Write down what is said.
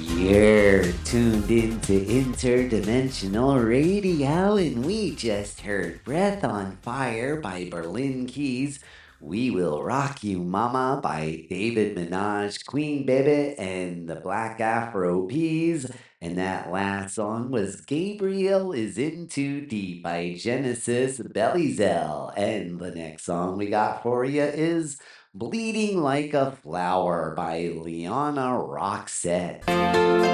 You're tuned into Interdimensional Radio, and we just heard Breath on Fire by Berlin Keys. We Will Rock You Mama by David Minaj, Queen Bebe, and the Black Afro Peas. And that last song was Gabriel is In Too Deep by Genesis Bellizel. And the next song we got for you is Bleeding Like a Flower by Liana Roxette.